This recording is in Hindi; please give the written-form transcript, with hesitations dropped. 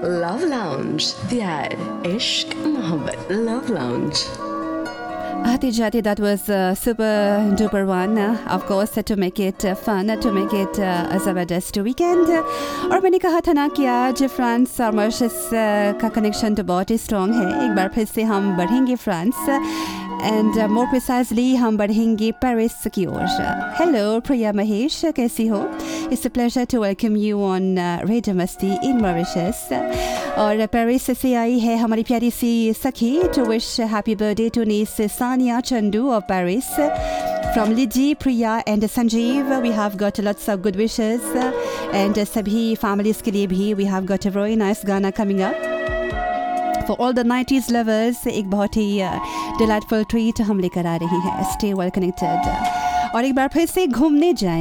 Love Lounge, प्यार इश्क मोहब्बत Love Lounge. Aati Jati, that was super duper one, of course, to make it fun, to make it a Zabardast weekend. और मैंने कहा था ना कि आज फ्रांस और मॉरिशस का कनेक्शन तो बहुत ही स्ट्रॉन्ग है. एक बार फिर से हम बढ़ेंगे फ्रांस एंड मोर प्रिसाइजली हम बढ़ेंगे पेरिस की ओर. हेलो प्रिया महेश, कैसी हो? It's a pleasure to welcome you on radio मस्ती इन मॉरिशस. और पेरिस से आई है हमारी प्यारी सी सखी to wish happy birthday to gneiss Sania Chandu of Paris. From Liji, Priya and Sanjeev, we have got lots of good wishes. And sabhi families ke liye bhi, we have got a very nice Gana coming up. For all the 90s lovers, एक बहुत ही delightful treat हम लेकर आ रही हैं. Stay well connected. और एक बार फिर से घूमने जाएं.